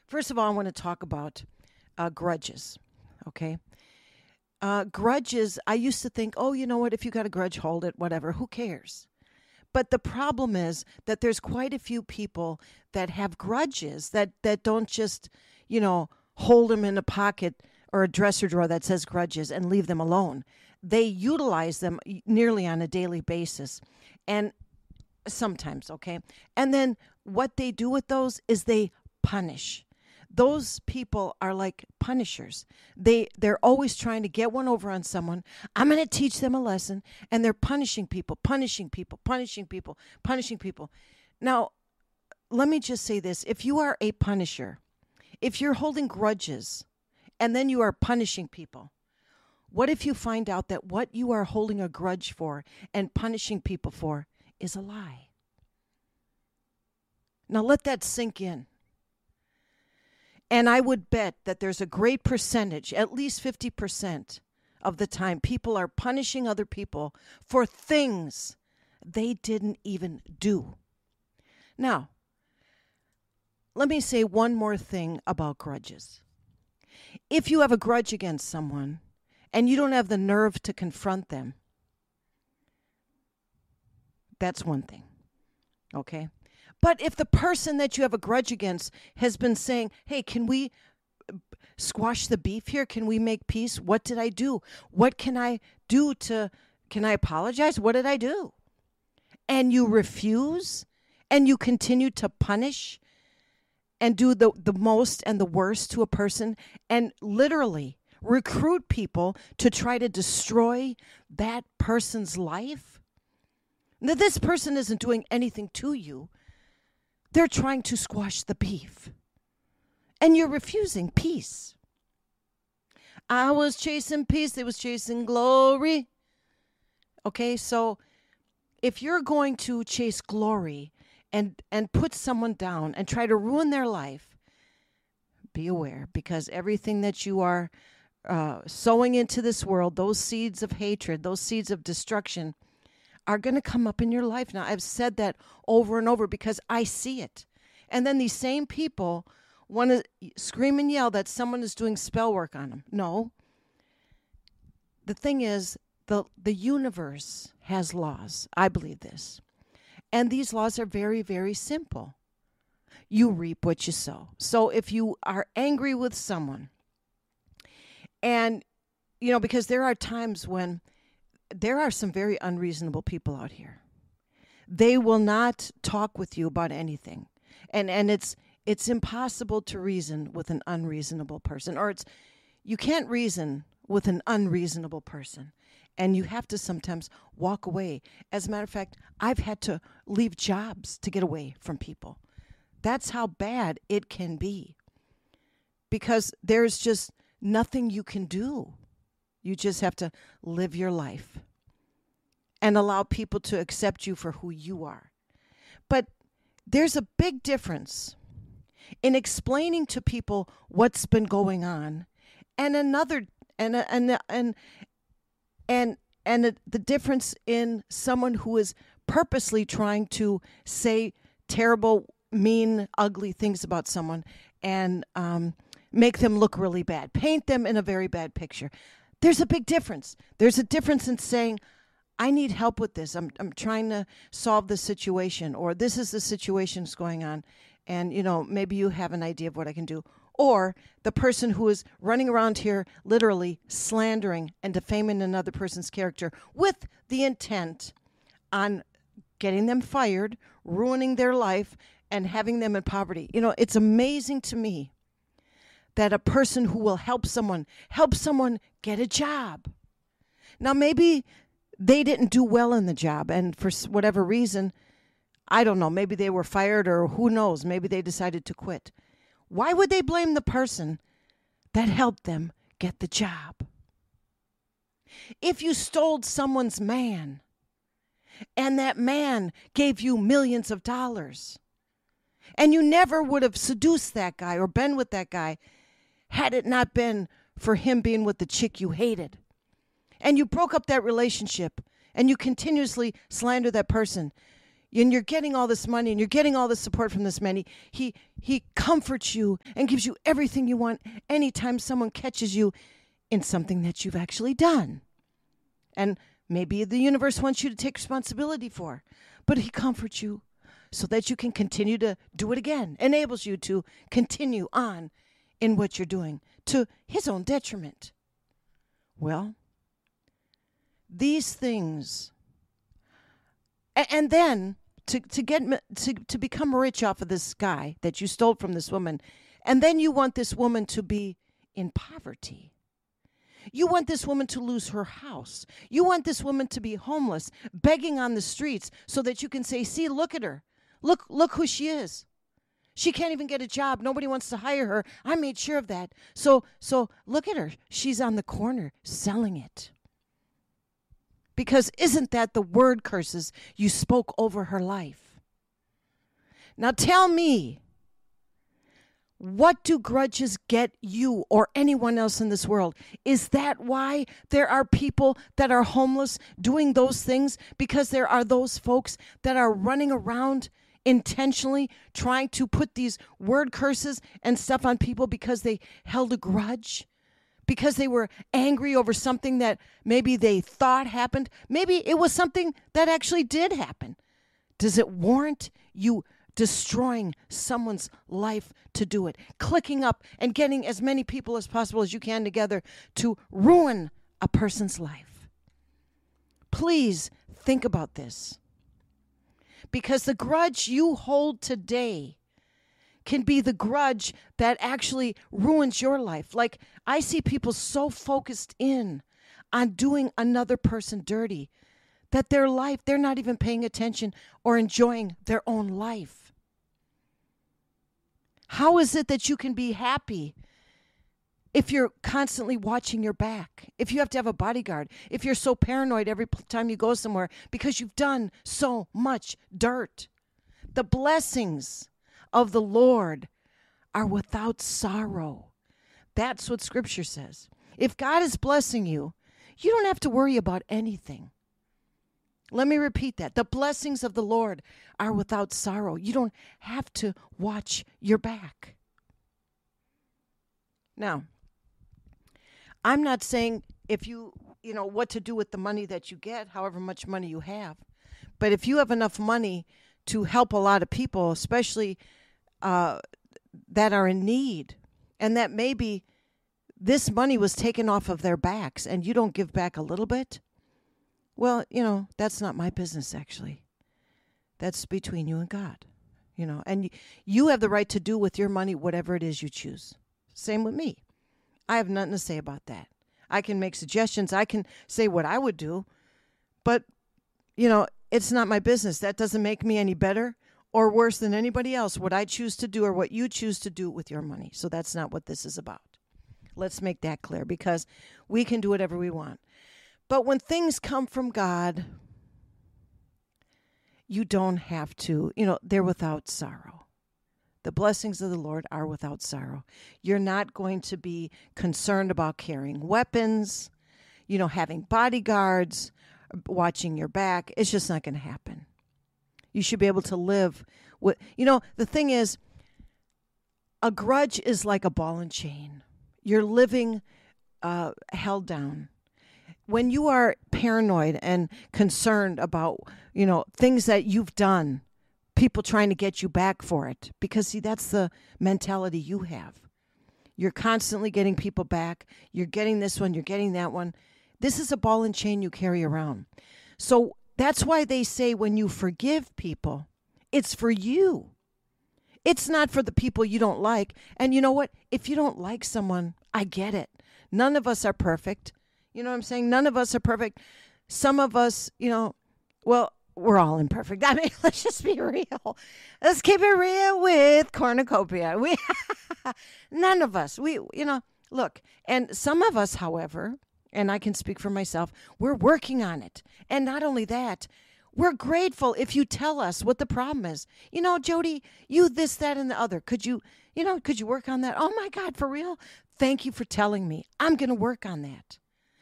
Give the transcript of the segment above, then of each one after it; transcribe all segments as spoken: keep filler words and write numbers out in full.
First of all, I want to talk about uh, grudges, okay? Uh, grudges, I used to think, oh, you know what, if you got a grudge, hold it, whatever, who cares? But the problem is that there's quite a few people that have grudges that, that don't just, you know, hold them in a pocket or a dresser drawer that says grudges and leave them alone. They utilize them nearly on a daily basis. And sometimes, okay? And then what they do with those is they punish. Those people are like punishers. They they're always trying to get one over on someone. I'm going to teach them a lesson, and they're punishing people, punishing people, punishing people, punishing people. Now, let me just say this. If you are a punisher, if you're holding grudges and then you are punishing people, what if you find out that what you are holding a grudge for and punishing people for is a lie? Now let that sink in. And I would bet that there's a great percentage, at least fifty percent of the time, people are punishing other people for things they didn't even do. Now, let me say one more thing about grudges. If you have a grudge against someone and you don't have the nerve to confront them, that's one thing, okay? But if the person that you have a grudge against has been saying, hey, can we squash the beef here? Can we make peace? What did I do? What can I do to, can I apologize? What did I do? And you refuse and you continue to punish and do the, the most and the worst to a person and literally recruit people to try to destroy that person's life. Now, this person isn't doing anything to you. They're trying to squash the beef. And you're refusing peace. I was chasing peace. They was chasing glory. Okay, so if you're going to chase glory and, and put someone down and try to ruin their life, be aware, because everything that you are uh, sowing into this world, those seeds of hatred, those seeds of destruction, are going to come up in your life. Now, I've said that over and over because I see it. And then these same people want to scream and yell that someone is doing spell work on them. No. The thing is, the, the universe has laws. I believe this. And these laws are very, very simple. You reap what you sow. So if you are angry with someone, and, you know, because there are times when there are some very unreasonable people out here. They will not talk with you about anything. And and it's it's impossible to reason with an unreasonable person. Or it's you can't reason with an unreasonable person. And you have to sometimes walk away. As a matter of fact, I've had to leave jobs to get away from people. That's how bad it can be. Because there's just nothing you can do. You just have to live your life and allow people to accept you for who you are. But there's a big difference in explaining to people what's been going on, and another and and and and and the difference in someone who is purposely trying to say terrible, mean, ugly things about someone and um, make them look really bad, paint them in a very bad picture. There's a big difference. There's a difference in saying, I need help with this. I'm I'm trying to solve this situation, or this is the situation that's going on, and, you know, maybe you have an idea of what I can do. Or the person who is running around here literally slandering and defaming another person's character with the intent on getting them fired, ruining their life, and having them in poverty. You know, it's amazing to me that a person who will help someone, help someone get a job. Now, maybe they didn't do well in the job, and for whatever reason, I don't know, maybe they were fired, or who knows, maybe they decided to quit. Why would they blame the person that helped them get the job? If you stole someone's man, and that man gave you millions of dollars, and you never would have seduced that guy or been with that guy had it not been for him being with the chick you hated, and you broke up that relationship, and you continuously slander that person, and you're getting all this money and you're getting all this support from this man. He, he, he comforts you and gives you everything you want anytime someone catches you in something that you've actually done. And maybe the universe wants you to take responsibility for, but he comforts you so that you can continue to do it again, enables you to continue on in what you're doing to his own detriment. Well, these things, and, and then to, to get to, to become rich off of this guy that you stole from this woman, and then you want this woman to be in poverty. You want this woman to lose her house. You want this woman to be homeless, begging on the streets so that you can say, see, look at her. Look, look who she is. She can't even get a job. Nobody wants to hire her. I made sure of that. So, so look at her. She's on the corner selling it. Because isn't that the word curses you spoke over her life? Now tell me, what do grudges get you or anyone else in this world? Is that why there are people that are homeless doing those things? Because there are those folks that are running around intentionally trying to put these word curses and stuff on people because they held a grudge? Because they were angry over something that maybe they thought happened? Maybe it was something that actually did happen. Does it warrant you destroying someone's life to do it? Clicking up and getting as many people as possible as you can together to ruin a person's life? Please think about this. Because the grudge you hold today can be the grudge that actually ruins your life. Like, I see people so focused in on doing another person dirty that their life, they're not even paying attention or enjoying their own life. How is it that you can be happy if you're constantly watching your back? If you have to have a bodyguard? If you're so paranoid every time you go somewhere because you've done so much dirt? The blessings of the Lord are without sorrow. That's what Scripture says. If God is blessing you, you don't have to worry about anything. Let me repeat that. The blessings of the Lord are without sorrow. You don't have to watch your back. Now, I'm not saying if you, you know, what to do with the money that you get, however much money you have. But if you have enough money to help a lot of people, especially uh, that are in need, and that maybe this money was taken off of their backs and you don't give back a little bit, well, you know, that's not my business, actually. That's between you and God, you know, and you have the right to do with your money whatever it is you choose. Same with me. I have nothing to say about that. I can make suggestions. I can say what I would do, but, you know, it's not my business. That doesn't make me any better or worse than anybody else, what I choose to do or what you choose to do with your money. So that's not what this is about. Let's make that clear, because we can do whatever we want. But when things come from God, you don't have to, you know, they're without sorrow. The blessings of the Lord are without sorrow. You're not going to be concerned about carrying weapons, you know, having bodyguards, watching your back. It's just not going to happen. You should be able to live with, you know, the thing is, a grudge is like a ball and chain. You're living uh, held down. When you are paranoid and concerned about, you know, things that you've done, people trying to get you back for it, because, see, that's the mentality you have. You're constantly getting people back. You're getting this one. You're getting that one. This is a ball and chain you carry around. So that's why they say when you forgive people, it's for you. It's not for the people you don't like. And you know what? If you don't like someone, I get it. None of us are perfect. You know what I'm saying? None of us are perfect. Some of us, you know, well, we're all imperfect. I mean, let's just be real. Let's keep it real with cornucopia. We, none of us, we, you know, look, and some of us, however, and I can speak for myself, we're working on it. And not only that, we're grateful if you tell us what the problem is. You know, Jody, you this, that, and the other. Could you, you know, could you work on that? Oh, my God, for real? Thank you for telling me. I'm going to work on that.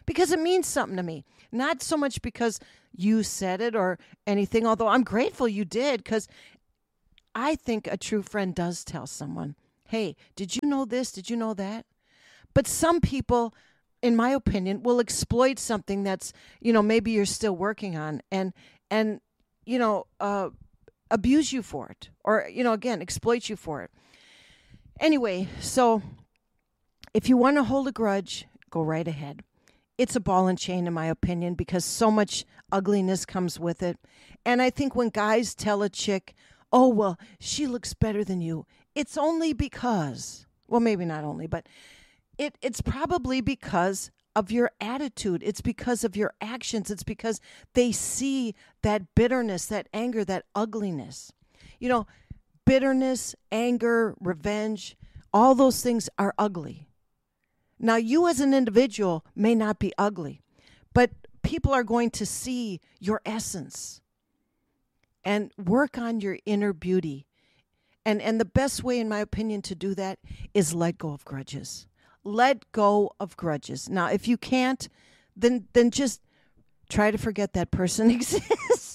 because it means something to me. Not so much because you said it or anything, although I'm grateful you did, because I think a true friend does tell someone, hey, did you know this? Did you know that? But some people, in my opinion, will exploit something that's, you know, maybe you're still working on and, and you know, uh, abuse you for it or, you know, again, exploit you for it. Anyway, so if you want to hold a grudge, go right ahead. It's a ball and chain, in my opinion, because so much ugliness comes with it. And I think when guys tell a chick, oh, well, she looks better than you, it's only because, well, maybe not only, but it it's probably because of your attitude. It's because of your actions. It's because they see that bitterness, that anger, that ugliness. You know, bitterness, anger, revenge, all those things are ugly. Now, you as an individual may not be ugly, but people are going to see your essence and work on your inner beauty. And and the best way, in my opinion, to do that is let go of grudges. Let go of grudges. Now, if you can't, then then just try to forget that person exists.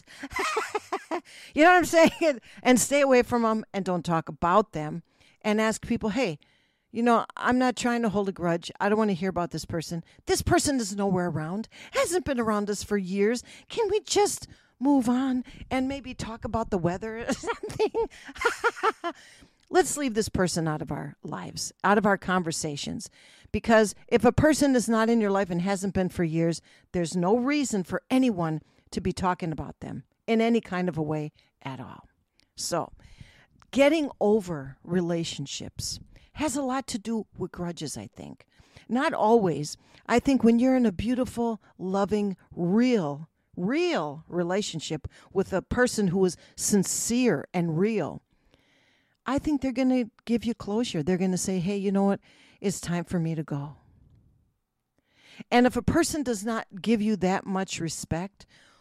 You know what I'm saying? And, and stay away from them and don't talk about them. And ask people, hey, you know, I'm not trying to hold a grudge. I don't want to hear about this person. This person is nowhere around, hasn't been around us for years. Can we just move on and maybe talk about the weather or something? Let's leave this person out of our lives, out of our conversations. Because if a person is not in your life and hasn't been for years, there's no reason for anyone to be talking about them in any kind of a way at all. So, getting over relationships has a lot to do with grudges, I think. Not always. I think when you're in a beautiful, loving, real, real relationship with a person who is sincere and real, I think they're going to give you closure. They're going to say, hey, you know what? It's time for me to go. And if a person does not give you that much respect,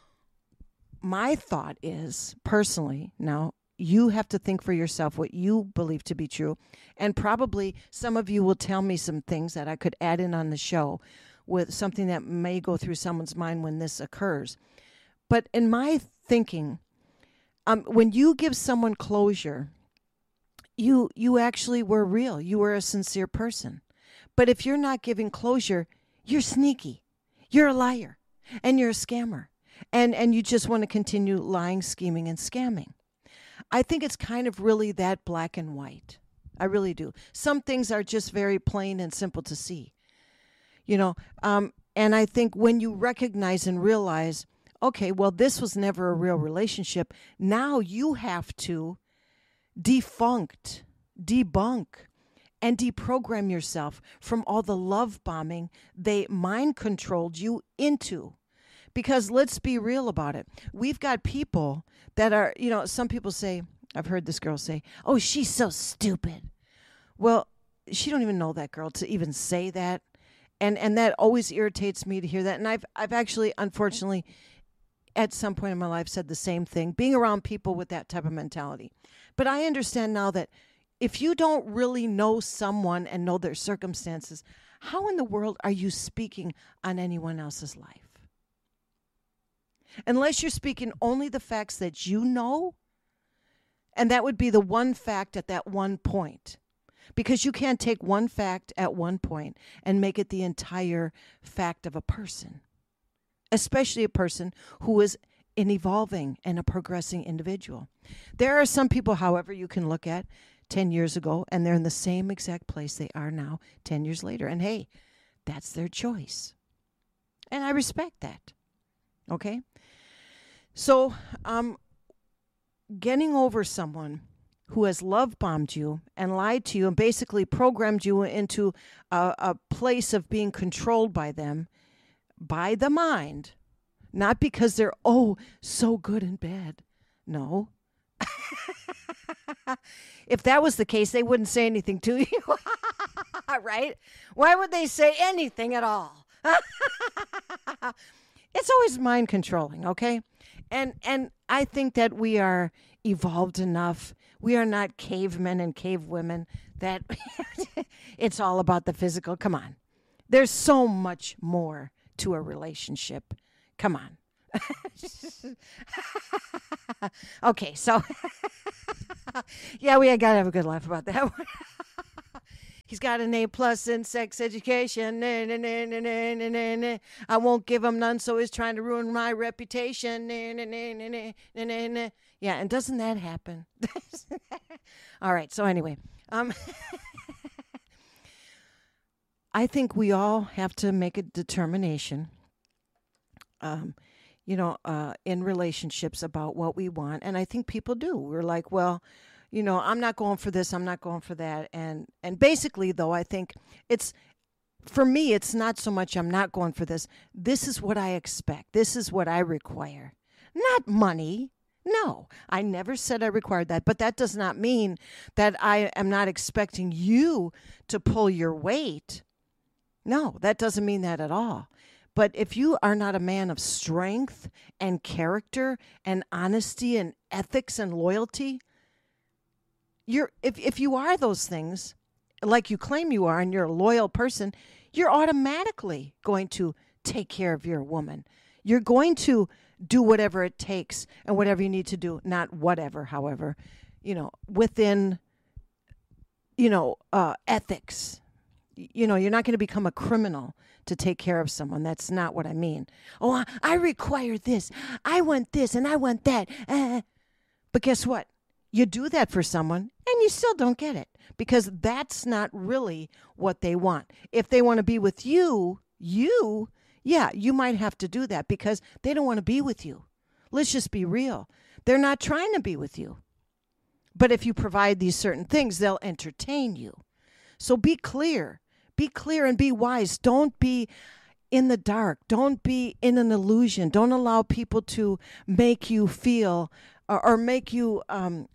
my thought is, personally, now, you have to think for yourself what you believe to be true. And probably some of you will tell me some things that I could add in on the show with something that may go through someone's mind when this occurs. But in my thinking, um, when you give someone closure, you you actually were real. You were a sincere person. But if you're not giving closure, you're sneaky. You're a liar. And you're a scammer. And, and you just want to continue lying, scheming, and scamming. I think it's kind of really that black and white. I really do. Some things are just very plain and simple to see. You know, um, and I think when you recognize and realize, okay, well, this was never a real relationship, now you have to defunct, debunk, and deprogram yourself from all the love bombing they mind controlled you into. Because let's be real about it. We've got people that are, you know, some people say, I've heard this girl say, oh, she's so stupid. Well, she don't even know that girl to even say that. And and that always irritates me to hear that. And I've I've actually, unfortunately, at some point in my life said the same thing, being around people with that type of mentality. But I understand now that if you don't really know someone and know their circumstances, how in the world are you speaking on anyone else's life? Unless you're speaking only the facts that you know, and that would be the one fact at that one point. Because you can't take one fact at one point and make it the entire fact of a person, especially a person who is an evolving and a progressing individual. There are some people, however, you can look at ten years ago, and they're in the same exact place they are now ten years later. And hey, that's their choice. And I respect that. Okay? So, um, getting over someone who has love bombed you and lied to you and basically programmed you into a, a place of being controlled by them, by the mind, not because they're, oh, so good and bad. No. If that was the case, they wouldn't say anything to you. Right? Why would they say anything at all? It's always mind controlling, okay? And and I think that we are evolved enough. We are not cavemen and cavewomen that it's all about the physical. Come on. There's so much more to a relationship. Come on. Okay, so yeah, we got to have a good laugh about that one. He's got an A plus in sex education. Nah, nah, nah, nah, nah, nah, nah, nah. I won't give him none, so he's trying to ruin my reputation. Nah, nah, nah, nah, nah, nah, nah, nah. Yeah, and doesn't that happen? All right, so anyway, um, I think we all have to make a determination, um, you know, uh, in relationships about what we want. And I think people do. We're like, well, you know, I'm not going for this, I'm not going for that. And and basically, though, I think it's, for me, it's not so much I'm not going for this. This is what I expect. This is what I require. Not money. No, I never said I required that. But that does not mean that I am not expecting you to pull your weight. No, that doesn't mean that at all. But if you are not a man of strength and character and honesty and ethics and loyalty, you're if, if you are those things, like you claim you are, and you're a loyal person, you're automatically going to take care of your woman. You're going to do whatever it takes and whatever you need to do, not whatever, however, you know, within, you know, uh, ethics. You know, you're not going to become a criminal to take care of someone. That's not what I mean. Oh, I, I require this. I want this and I want that. Uh, but guess what? You do that for someone and you still don't get it because that's not really what they want. If they want to be with you, you, yeah, you might have to do that because they don't want to be with you. Let's just be real. They're not trying to be with you. But if you provide these certain things, they'll entertain you. So be clear. Be clear and be wise. Don't be in the dark. Don't be in an illusion. Don't allow people to make you feel or, or make you um,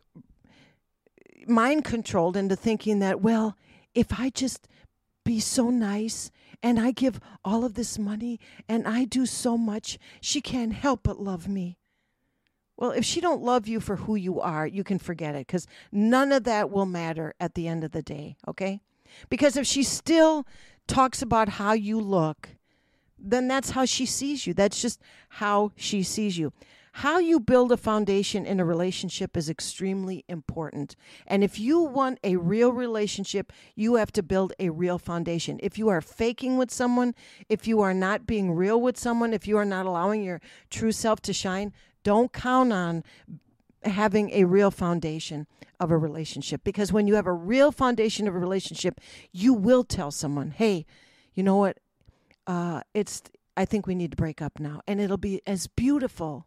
mind controlled into thinking that, well, if I just be so nice and I give all of this money and I do so much, she can't help but love me. Well, if she don't love you for who you are, you can forget it because none of that will matter at the end of the day, okay? Because if she still talks about how you look, then that's how she sees you. That's just how she sees you. How you build a foundation in a relationship is extremely important. And if you want a real relationship, you have to build a real foundation. If you are faking with someone, if you are not being real with someone, if you are not allowing your true self to shine, don't count on having a real foundation of a relationship. Because when you have a real foundation of a relationship, you will tell someone, hey, you know what? Uh, it's, I think we need to break up now. And it'll be as beautiful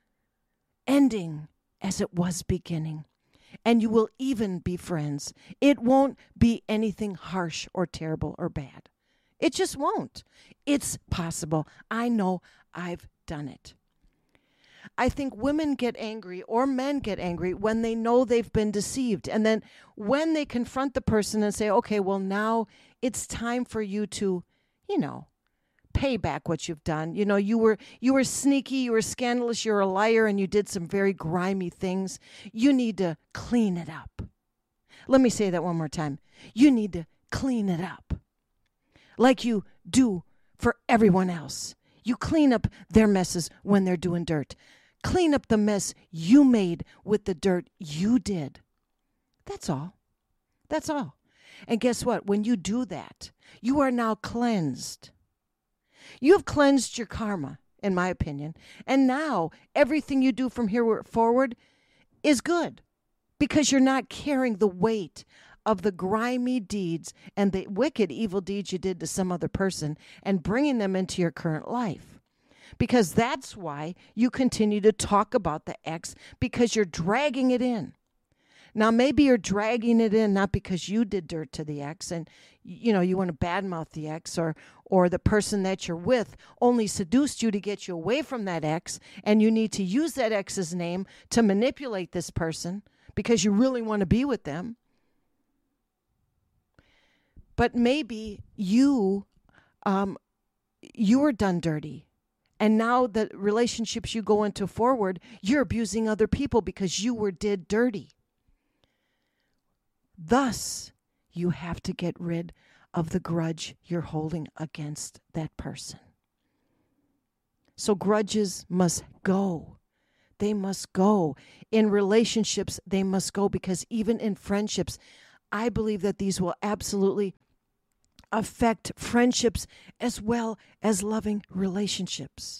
ending as it was beginning. And you will even be friends. It won't be anything harsh or terrible or bad. It just won't. It's possible. I know I've done it. I think women get angry or men get angry when they know they've been deceived. And then when they confront the person and say, okay, well, now it's time for you to, you know, pay back what you've done. You know, you were you were sneaky, you were scandalous, you're a liar, and you did some very grimy things. You need to clean it up. Let me say that one more time. You need to clean it up like you do for everyone else. You clean up their messes when they're doing dirt. Clean up the mess you made with the dirt you did. That's all. That's all. And guess what? When you do that, you are now cleansed. You have cleansed your karma, in my opinion. And now everything you do from here forward is good because you're not carrying the weight of the grimy deeds and the wicked, evil deeds you did to some other person and bringing them into your current life. Because that's why you continue to talk about the ex, because you're dragging it in. Now, maybe you're dragging it in not because you did dirt to the ex and, you know, you want to badmouth the ex, or or the person that you're with only seduced you to get you away from that ex, and you need to use that ex's name to manipulate this person because you really want to be with them. But maybe you, um, you were done dirty. And now the relationships you go into forward, you're abusing other people because you were did dirty. Thus, you have to get rid of the grudge you're holding against that person. So grudges must go. They must go. In relationships, they must go, because even in friendships, I believe that these will absolutely affect friendships as well as loving relationships.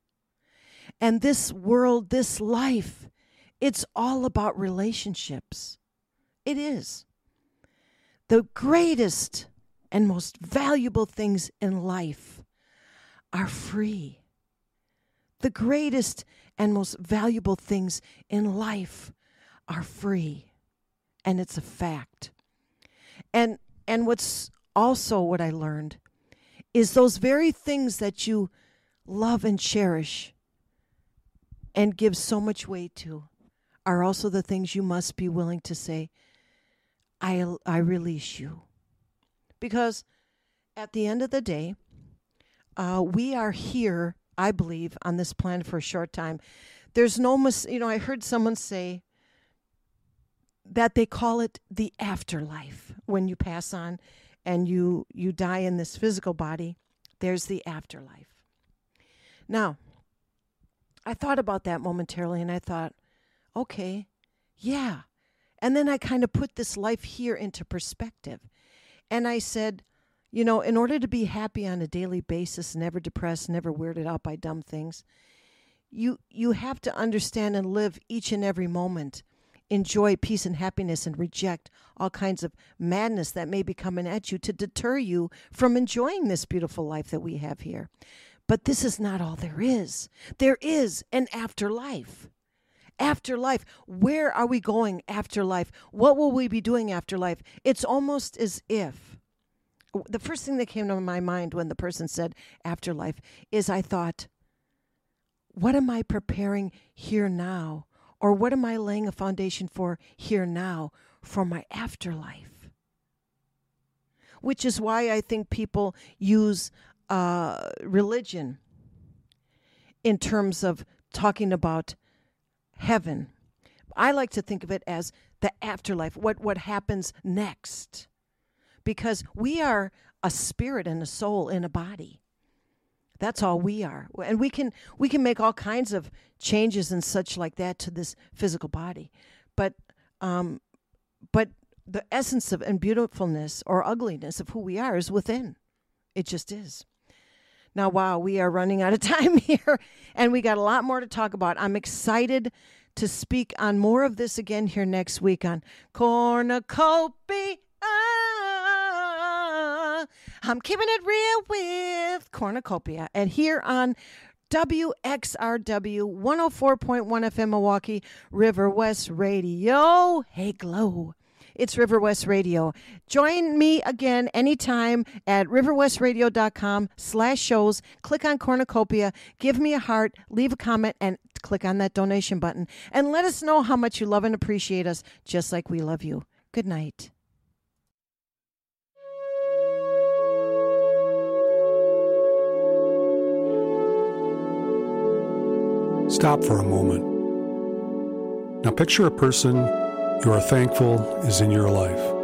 And this world, this life, it's all about relationships. It is. The greatest and most valuable things in life are free. The greatest and most valuable things in life are free. And it's a fact. And and what's also what I learned is those very things that you love and cherish and give so much weight to are also the things you must be willing to say, I, I release you. Because at the end of the day, uh, we are here, I believe, on this planet for a short time. There's no, mis- you know, I heard someone say that they call it the afterlife. When you pass on and you, you die in this physical body, there's the afterlife. Now, I thought about that momentarily, and I thought, okay, yeah. And then I kind of put this life here into perspective. And I said, you know, in order to be happy on a daily basis, never depressed, never weirded out by dumb things, you you have to understand and live each and every moment. Enjoy peace and happiness and reject all kinds of madness that may be coming at you to deter you from enjoying this beautiful life that we have here. But this is not all there is. There is an afterlife. Afterlife. Where are we going after life? What will we be doing after life? It's almost as if, the first thing that came to my mind when the person said afterlife is I thought, what am I preparing here now? Or what am I laying a foundation for here now for my afterlife? Which is why I think people use uh, religion in terms of talking about heaven. I like to think of it as the afterlife, what, what happens next. Because we are a spirit and a soul in a body. That's all we are. And we can we can make all kinds of changes and such like that to this physical body. But um, but the essence of and beautifulness or ugliness of who we are is within. It just is. Now, wow, we are running out of time here, and we got a lot more to talk about. I'm excited to speak on more of this again here next week on Cornucopia. I'm keeping it real with Cornucopia. And here on W X R W one oh four point one F M Milwaukee, River West Radio. Hey, glow. It's River West Radio. Join me again anytime at riverwestradio.com slash shows. Click on Cornucopia. Give me a heart. Leave a comment and click on that donation button. And let us know how much you love and appreciate us, just like we love you. Good night. Stop for a moment. Now picture a person you are thankful is in your life.